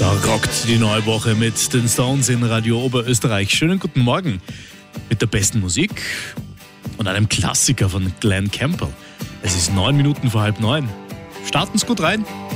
Da rockt die neue Woche mit den Stones in Radio Oberösterreich. Schönen guten Morgen mit der besten Musik und einem Klassiker von Glenn Campbell. Es ist 9 Minuten vor 8:30. Starten's gut rein.